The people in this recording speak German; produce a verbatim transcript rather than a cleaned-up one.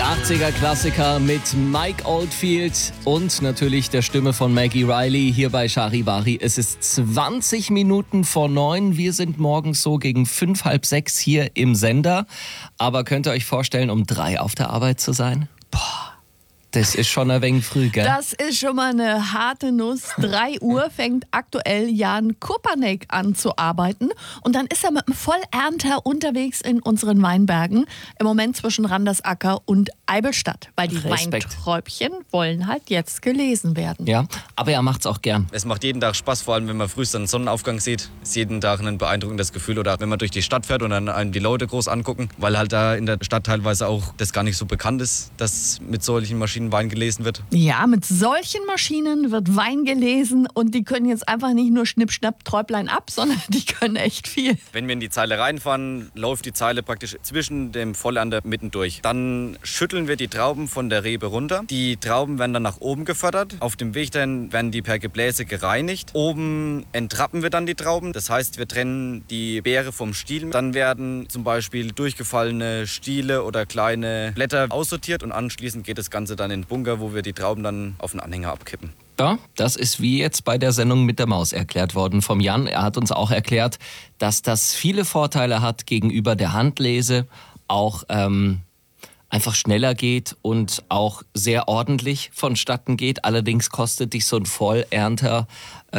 achtziger-Klassiker mit Mike Oldfield und natürlich der Stimme von Maggie Reilly hier bei Charivari. Es ist zwanzig Minuten vor neun. Wir sind morgens so gegen fünf, halb sechs hier im Sender. Aber könnt ihr euch vorstellen, um drei auf der Arbeit zu sein? Boah. Das ist schon ein wenig früh, gell? Das ist schon mal eine harte Nuss. drei Uhr fängt aktuell Jan Kopanek an zu arbeiten. Und dann ist er mit einem Vollernter unterwegs in unseren Weinbergen. Im Moment zwischen Randersacker und Eibelstadt. Weil die Respekt. Weinträubchen wollen halt jetzt gelesen werden. Ja, aber er macht's auch gern. Es macht jeden Tag Spaß, vor allem wenn man früh einen Sonnenaufgang sieht. Ist jeden Tag ein beeindruckendes Gefühl. Oder wenn man durch die Stadt fährt und dann einem die Leute groß angucken. Weil halt da in der Stadt teilweise auch das gar nicht so bekannt ist, dass mit solchen Maschinen Wein gelesen wird. Ja, mit solchen Maschinen wird Wein gelesen und die können jetzt einfach nicht nur Schnipp, Schnapp, Träublein ab, sondern die können echt viel. Wenn wir in die Zeile reinfahren, läuft die Zeile praktisch zwischen dem Vollernter mitten durch. Dann schütteln wir die Trauben von der Rebe runter. Die Trauben werden dann nach oben gefördert. Auf dem Weg dann werden die per Gebläse gereinigt. Oben entrappen wir dann die Trauben. Das heißt, wir trennen die Beere vom Stiel. Dann werden zum Beispiel durchgefallene Stiele oder kleine Blätter aussortiert und anschließend geht das Ganze dann in den Bunker, wo wir die Trauben dann auf den Anhänger abkippen. Ja, das ist wie jetzt bei der Sendung mit der Maus erklärt worden vom Jan. Er hat uns auch erklärt, dass das viele Vorteile hat gegenüber der Handlese, auch ähm, einfach schneller geht und auch sehr ordentlich vonstatten geht. Allerdings kostet dich so ein Vollernter